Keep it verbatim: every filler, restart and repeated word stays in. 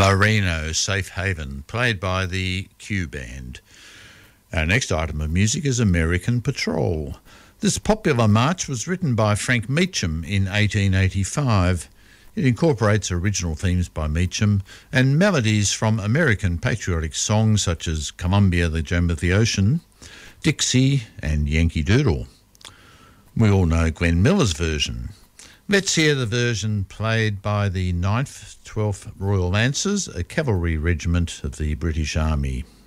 Loreno, Safe Haven, played by the Q Band. Our next item of music is American Patrol. This popular march was written by Frank Meacham in eighteen eighty-five. It incorporates original themes by Meacham and melodies from American patriotic songs such as Columbia, the Gem of the Ocean, Dixie and Yankee Doodle. We all know Glenn Miller's version. Let's hear the version played by the ninth, twelfth Royal Lancers, a cavalry regiment of the British Army.